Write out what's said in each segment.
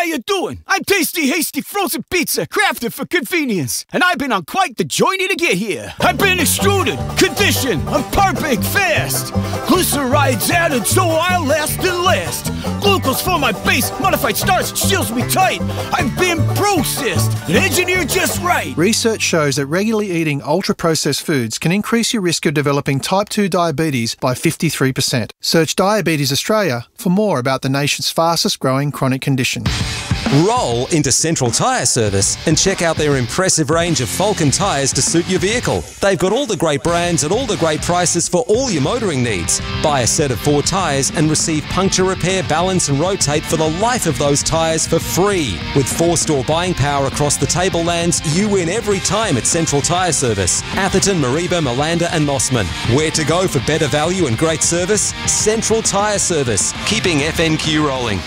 you doing? I'm Tasty Hasty Frozen Pizza, crafted for convenience. And I've been on quite the journey to get here. I've been extruded, conditioned, I'm perfect fast. Glycerides added so I'll last and last. Glucose for my base, modified starch seals me tight. I've been processed and engineered just right. Research shows that regularly eating ultra-processed foods can increase your risk of developing type 2 diabetes by 53%. Search Diabetes Australia for more about the nation's fastest growing chronic condition. Roll into Central Tyre Service and check out their impressive range of Falcon tyres to suit your vehicle. They've got all the great brands at all the great prices for all your motoring needs. Buy a set of 4 tyres and receive puncture repair, balance and rotate for the life of those tyres for free. With 4-store buying power across the tablelands, you win every time at Central Tyre Service. Atherton, Mareeba, Malanda and Mossman. Where to go for better value and great service? Central Tyre Service. Keeping FNQ rolling.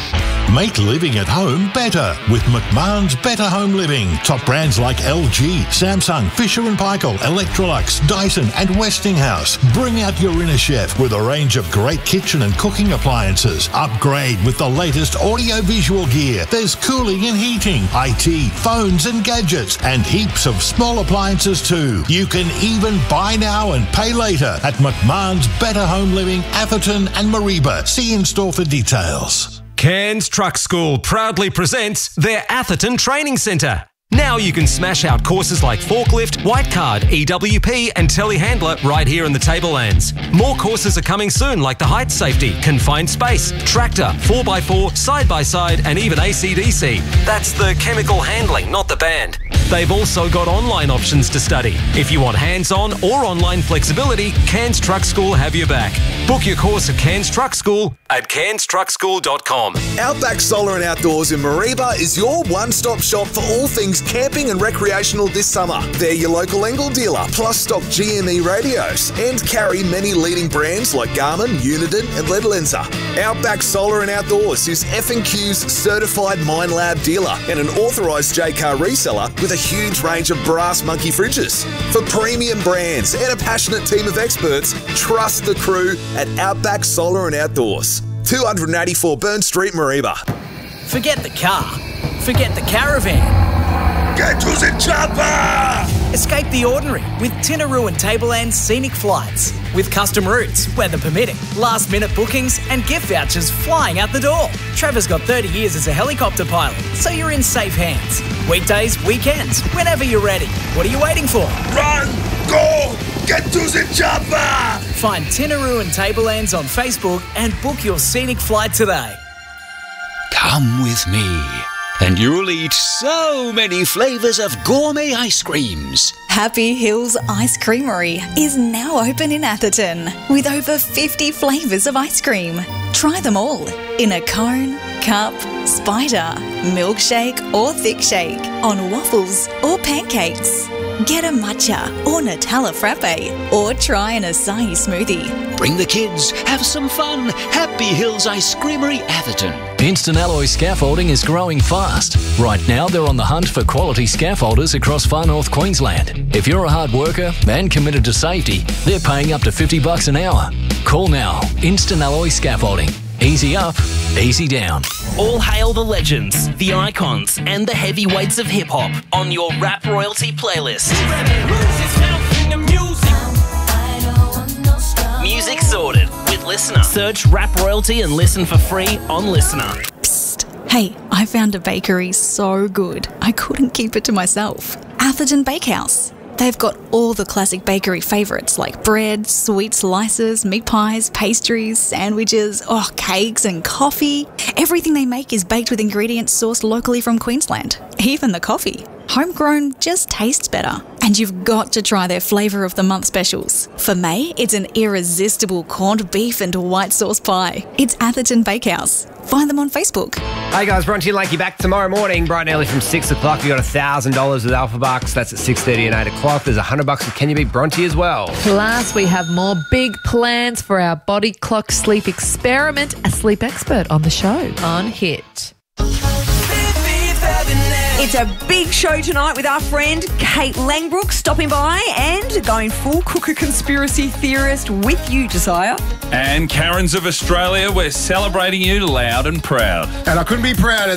Make living at home better with McMahon's Better Home Living. Top brands like LG, Samsung, Fisher & Paykel, Electrolux, Dyson and Westinghouse. Bring out your inner chef with a range of great kitchen and cooking appliances. Upgrade with the latest audio-visual gear. There's cooling and heating, IT, phones and gadgets, and heaps of small appliances too. You can even buy now and pay later at McMahon's Better Home Living, Atherton and Mareeba. See in-store for details. Cairns Truck School proudly presents their Atherton Training Centre. Now you can smash out courses like forklift, white card, EWP and telehandler right here in the Tablelands. More courses are coming soon like the height safety, confined space, tractor, 4x4, side-by-side and even ACDC. That's the chemical handling, not the band. They've also got online options to study. If you want hands-on or online flexibility, Cairns Truck School have your back. Book your course at Cairns Truck School at cairnstruckschool.com. Outback Solar and Outdoors in Mareeba is your one-stop shop for all things camping and recreational this summer. They're your local Engel dealer, plus stock GME radios and carry many leading brands like Garmin, Uniden and Ledlenser. Outback Solar and Outdoors is F&Q's certified Mine Lab dealer and an authorised Jaycar reseller with a huge range of Brass Monkey fridges. For premium brands and a passionate team of experts, trust the crew at Outback Solar and Outdoors. 284 Burn Street, Mareeba. Forget the car. Forget the caravan. Get to the chopper! Escape the ordinary with Tinaroo and Tableland scenic flights. With custom routes, weather permitting, last-minute bookings and gift vouchers flying out the door. Trevor's got 30 years as a helicopter pilot, so you're in safe hands. Weekdays, weekends, whenever you're ready. What are you waiting for? Run! Go! Get to the chopper! Find Tinaroo and Tablelands on Facebook and book your scenic flight today. Come with me, and you'll eat so many flavours of gourmet ice creams. Happy Hills Ice Creamery is now open in Atherton with over 50 flavours of ice cream. Try them all in a cone, cup, spider, milkshake or thick shake, on waffles or pancakes. Get a matcha or Nutella frappe or try an acai smoothie. Bring the kids, have some fun. Happy Hills Ice Creamery, Atherton. Instant Alloy Scaffolding is growing fast. Right now they're on the hunt for quality scaffolders across far north Queensland. If you're a hard worker and committed to safety, they're paying up to $50 an hour. Call now. Instant Alloy Scaffolding. Easy up, easy down. All hail the legends, the icons, and the heavyweights of hip-hop on your Rap Royalty playlist. Music sorted with Listener. Search Rap Royalty and listen for free on Listener. Psst. Hey, I found a bakery so good, I couldn't keep it to myself. Atherton Bakehouse. They've got all the classic bakery favourites like bread, sweet slices, meat pies, pastries, sandwiches, cakes and coffee. Everything they make is baked with ingredients sourced locally from Queensland. Even the coffee. Homegrown just tastes better. And you've got to try their flavour of the month specials. For May, it's an irresistible corned beef and white sauce pie. It's Atherton Bakehouse. Find them on Facebook. Hey guys, Bronte and Lakey back tomorrow morning, bright and early from 6 o'clock. We got $1,000 with Alpha Bucks. That's at 6:30 and 8 o'clock. There's $100 with Can You Beat Bronte as well. Plus, we have more big plans for our body clock sleep experiment. A sleep expert on the show on Hit. It's a big show tonight with our friend Kate Langbrook stopping by and going full cooker conspiracy theorist with you, Josiah. And Karens of Australia, we're celebrating you loud and proud. And I couldn't be prouder